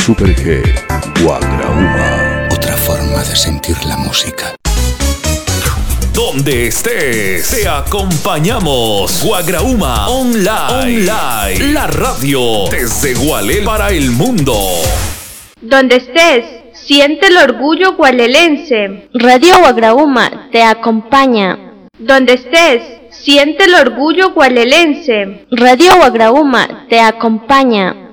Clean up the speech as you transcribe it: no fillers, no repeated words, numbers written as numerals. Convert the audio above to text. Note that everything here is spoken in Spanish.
Super G, Guagrauma. Otra forma de sentir la música. Donde estés, te acompañamos. Guagrauma Online. La radio desde Gualel para el mundo. Donde estés, siente el orgullo gualelense. Radio Guagrauma te acompaña. Donde estés, siente el orgullo gualelense. Radio Guagrauma te acompaña.